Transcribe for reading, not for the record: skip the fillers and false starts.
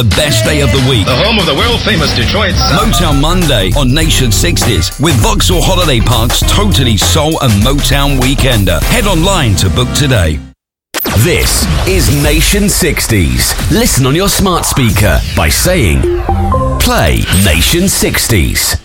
The best day of the week. The home of the world-famous Detroit sound. Motown Monday on Nation 60s with Vauxhall Holiday Park's totally soul and Motown Weekender. Head online to book today. This is Nation 60s. Listen on your smart speaker by saying, play Nation 60s.